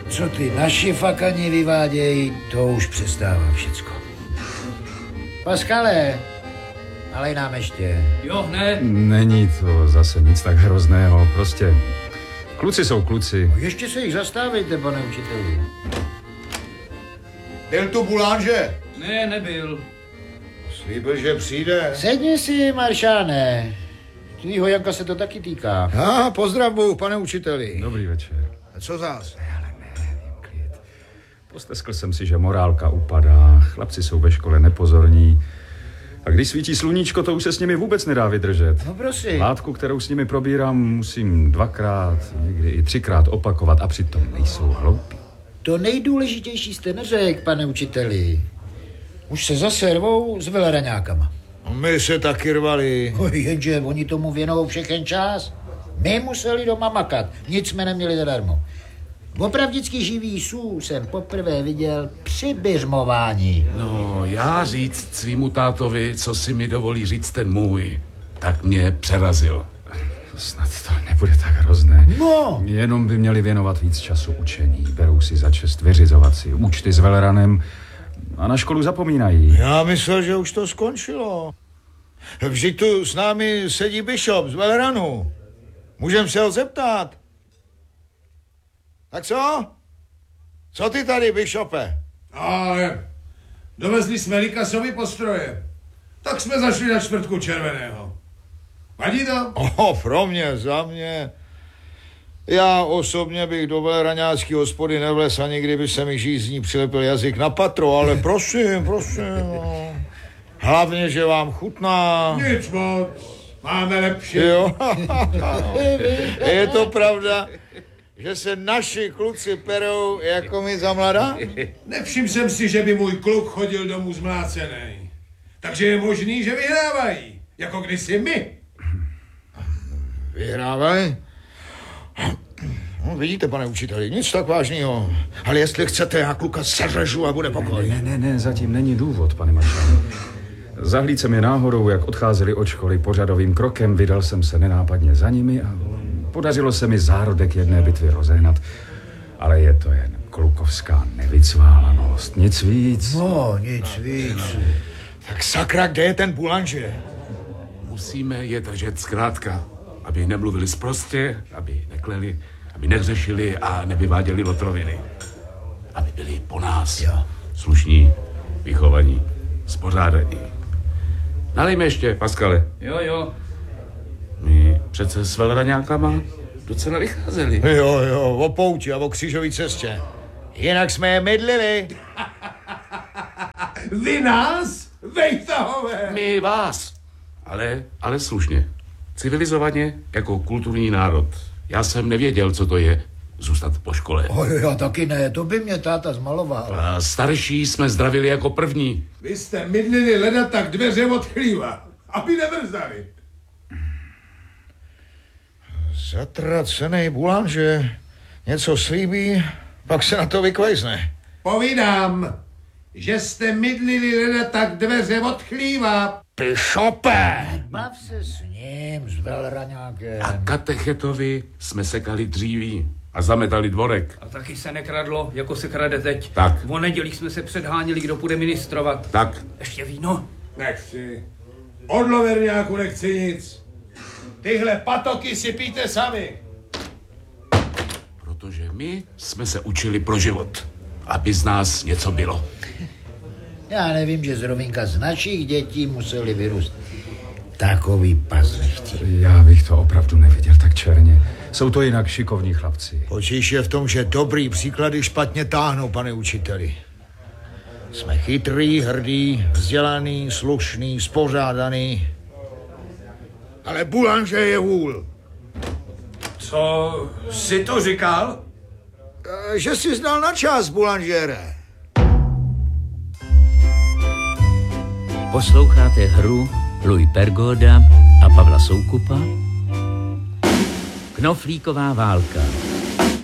Co ty naši fakani vyvádějí, to už přestává všecko. Paskale, nalej nám ještě. Jo, ne. Není to zase nic tak hrozného, prostě kluci jsou kluci. No ještě se jich zastávejte, pane učiteli. Byl tu Boulanger? Ne, nebyl. Slíbil, že přijde. Sedni si, maršáne. Tvýho Janka se to taky týká. Pozdravuju, pane učiteli. Dobrý večer. A co zás? Posteskl jsem si, že morálka upadá, chlapci jsou ve škole nepozorní. A když svítí sluníčko, to už se s nimi vůbec nedá vydržet. No prosím. Látku, kterou s nimi probírám, musím 2krát, někdy i 3krát opakovat a přitom nejsou hloupí. To nejdůležitější jste neřekl, pane učiteli. Už se zase rvou s veleraňákama. My se taky rvali. Jenže oni tomu věnou všechen čas. My museli doma makat, nic jsme neměli zadarmo. Opravdicky živý sů jsem poprvé viděl při biřmování. No, já říct svýmu tátovi, co si mi dovolí říct ten můj, tak mě přerazil. Snad to nebude tak hrozné. No. Jenom by měli věnovat víc času učení. Berou si za čest vyřizovat si účty s veleranem a na školu zapomínají. Já myslel, že už to skončilo. Vždyť tu s námi sedí Bishop z Veleranu. Můžem se ho zeptat. Tak co? Co ty tady, Bishope? Ale dovezli jsme Likasovi postroje. Tak jsme zašli na čtvrtku červeného. Vadí to? Pro mě, za mě. Já osobně bych do veleraňácký hospody nevlez, ani kdyby se mi žízní přilepil jazyk na patro, ale prosím. No. Hlavně, že vám chutná. Nic moc. Máme lepší. Jo. Je to pravda, že se naši kluci perou jako my za mladá? Nevšiml jsem si, že by můj kluk chodil domů zmlácený. Takže je možný, že vyhrávají. Jako kdysi my. Vyhrávají? No, vidíte, pane učiteli, nic tak vážného. Ale jestli chcete, já kluka seřežu a bude pokoj. Ne, zatím není důvod, pane maršále. Zahlíd jsem je náhodou, jak odcházeli od školy pořadovým krokem, vydal jsem se nenápadně za nimi a podařilo se mi zárodek jedné bitvy rozehnat. Ale je to jen klukovská nevycválanost, nic víc. No, nic víc. Tak sakra, kde je ten Boulanger? Musíme je držet zkrátka, aby nemluvili sprostě, aby nekleli, aby nehřešili a nevyváděli lotroviny. Aby byli po nás. Jo. Slušní, vychovaní, spořádaní. Nalejme ještě, Paskale. Jo. My přece s veleraňákama docela vycházeli. Jo, o pouti a o křížové cestě. Jinak jsme je mydlili. Vy nás? Vejtahové! My vás. Ale slušně. Civilizovaně, jako kulturní národ. Já jsem nevěděl, co to je zůstat po škole. Já taky ne, to by mě táta zmaloval. A starší jsme zdravili jako první. Vy jste mydlili leda tak dveře od chlíva, aby nevrzali. Zatracenej Boulanger něco slíbí, pak se na to vykvejzne. Povídám, že jste mydlili leda tak dveře od chlíva. Bishope! Bav se s ním, s veleraňákem. A katechetovi jsme sekali dříví a zametali dvorek. A taky se nekradlo, jako se krade teď. Tak. O nedělích jsme se předháněli, kdo půjde ministrovat. Tak. Ještě víno? Nechci. Od loverňáku nechci nic. Tyhle patoky si pijte sami. Protože my jsme se učili pro život, aby z nás něco bylo. Já nevím, že zrovna z našich dětí museli vyrůst takový pazlechti. Já bych to opravdu neviděl tak černě. Jsou to jinak šikovní chlapci. Potíž je v tom, že dobrý příklady špatně táhnou, pane učiteli. Jsme chytrý, hrdý, vzdělaný, slušný, spořádaný. Ale Boulanger je hůl. Co jsi to říkal? Že jsi znal na čas, Boulangere. Posloucháte hru Louis Pergoda a Pavla Soukupa Knoflíková válka.